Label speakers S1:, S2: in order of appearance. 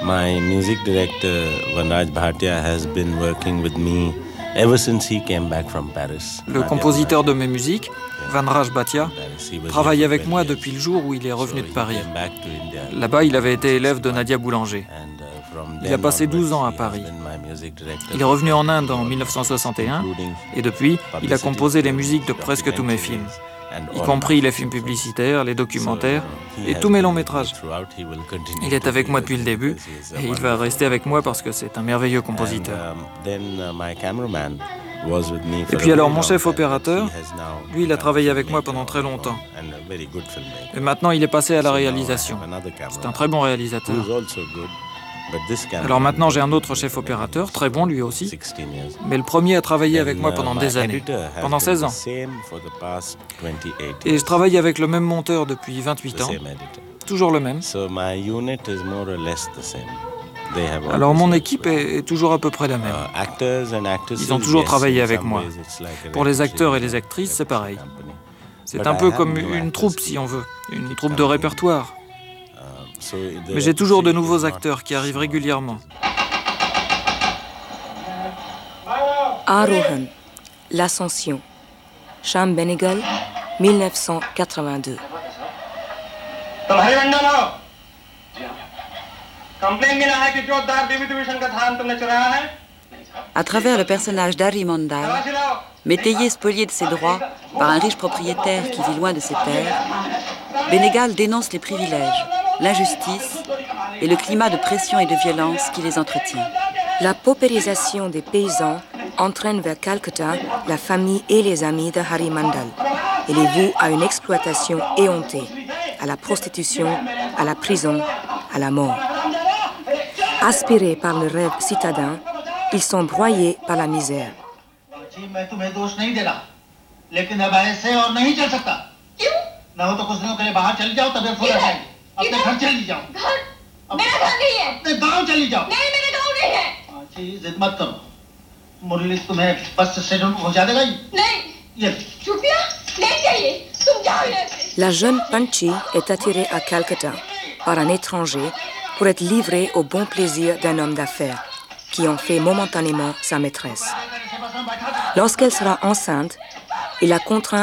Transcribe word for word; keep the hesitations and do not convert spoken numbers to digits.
S1: My music director Vanraj Bhatia has been working with me ever since he came back from Paris.
S2: Le compositeur de mes musiques, Vanraj Bhatia, travaille avec moi depuis le jour où il est revenu de Paris. Là-bas, il avait été élève de Nadia Boulanger. Il a passé douze ans à Paris. Il est revenu en Inde en mille neuf cent soixante et un et depuis, il a composé les musiques de presque tous mes films, y compris les films publicitaires, les documentaires et tous mes longs métrages. Il est avec moi depuis le début et il va rester avec moi parce que c'est un merveilleux compositeur. Et puis alors mon chef opérateur, lui il a travaillé avec moi pendant très longtemps. Et maintenant il est passé à la réalisation. C'est un très bon réalisateur. Alors maintenant j'ai un autre chef opérateur, très bon lui aussi, mais le premier a travaillé avec moi pendant des années, pendant seize ans. Et je travaille avec le même monteur depuis vingt-huit ans, toujours le même. Alors mon équipe est, est toujours à peu près la même. Ils ont toujours travaillé avec moi. Pour les acteurs et les actrices, c'est pareil. C'est un peu comme une troupe si on veut, une troupe de répertoire. Mais j'ai toujours de nouveaux acteurs qui arrivent régulièrement.
S3: Arohan, l'Ascension, Shyam Benegal, mille neuf cent quatre-vingt-deux. À travers le personnage d'Hari Mandal, métayer spolié de ses droits par un riche propriétaire qui vit loin de ses pairs, Benegal dénonce les privilèges, l'injustice et le climat de pression et de violence qui les entretient. La paupérisation des paysans entraîne vers Calcutta la famille et les amis de Hari Mandal et les voue à une exploitation éhontée, à la prostitution, à la prison, à la mort. Aspirés par le rêve citadin, ils sont broyés par la misère. La jeune Panchi est attirée à Calcutta par un étranger pour être livrée au bon plaisir d'un homme d'affaires qui en fait momentanément sa maîtresse. Lorsqu'elle sera enceinte, il la contraint